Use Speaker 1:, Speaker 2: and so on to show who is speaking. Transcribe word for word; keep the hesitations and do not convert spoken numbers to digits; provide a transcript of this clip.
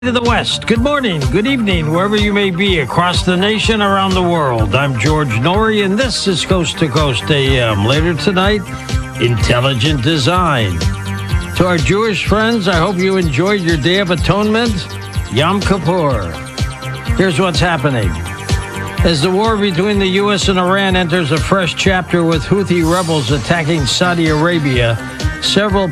Speaker 1: To the West. Good morning, good evening, wherever you may be across the nation, around the world. I'm George Norrie, and this is Coast to Coast A M. Later tonight, Intelligent Design. To our Jewish friends, I hope you enjoyed your Day of Atonement, Yom Kippur. Here's what's happening. As the war between the U S and Iran enters a fresh chapter with Houthi rebels attacking Saudi Arabia, several